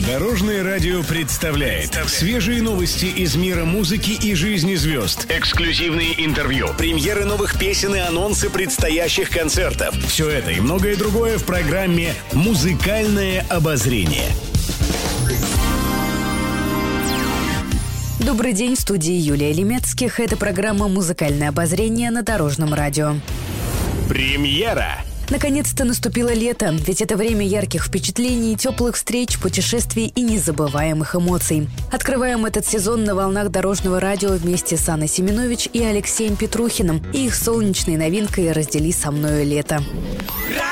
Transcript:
Дорожное радио представляет свежие новости из мира музыки и жизни звезд. Эксклюзивные интервью, премьеры новых песен и анонсы предстоящих концертов. Все это и многое другое в программе «Музыкальное обозрение». Добрый день, в студии Юлия Лемецких. Это программа «Музыкальное обозрение» на Дорожном радио. Премьера! Наконец-то наступило лето, ведь это время ярких впечатлений, теплых встреч, путешествий и незабываемых эмоций. Открываем этот сезон на волнах Дорожного радио вместе с Анной Семенович и Алексеем Петрухиным и их солнечной новинкой «Раздели со мною лето».